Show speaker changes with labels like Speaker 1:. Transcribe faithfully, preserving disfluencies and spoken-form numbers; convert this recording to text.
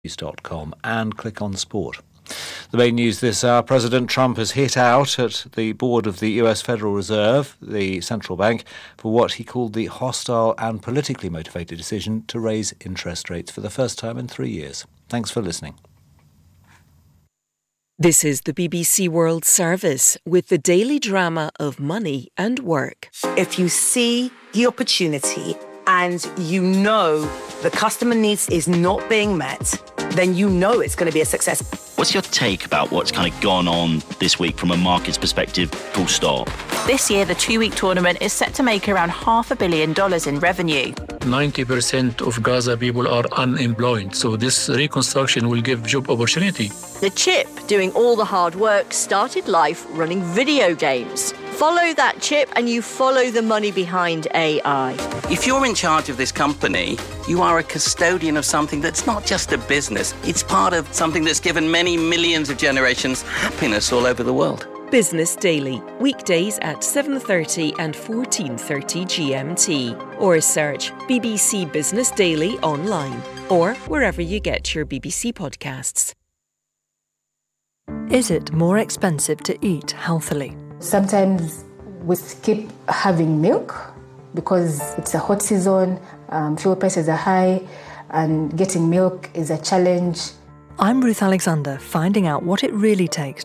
Speaker 1: news dot com and click on sport. The main news this hour: President Trump has hit out at the board of the U S Federal Reserve, the central bank, for what he called the hostile and politically motivated decision to raise interest rates for the first time in three years. Thanks for listening.
Speaker 2: This is the B B C World Service with the daily drama of money and work.
Speaker 3: If you see the opportunity and you know the customer needs is not being met, then you know it's going to be a success.
Speaker 4: What's your take about what's kind of gone on this week from a market's perspective, full stop?
Speaker 5: This year, the two-week tournament is set to make around half a billion dollars in revenue.
Speaker 6: ninety percent of Gaza people are unemployed, so this reconstruction will give job opportunity.
Speaker 7: The chip, doing all the hard work, started life running video games. Follow that chip and you follow the money behind A I.
Speaker 8: If you're in charge of this company, you are a custodian of something that's not just a business. It's part of something that's given many millions of generations happiness all over the world.
Speaker 2: Business Daily, weekdays at seven thirty and fourteen thirty G M T. Or search B B C Business Daily online or wherever you get your B B C podcasts.
Speaker 9: Is it more expensive to eat healthily?
Speaker 10: Sometimes we skip having milk because it's a hot season, um, fuel prices are high, and getting milk is a challenge.
Speaker 9: I'm Ruth Alexander, finding out what it really takes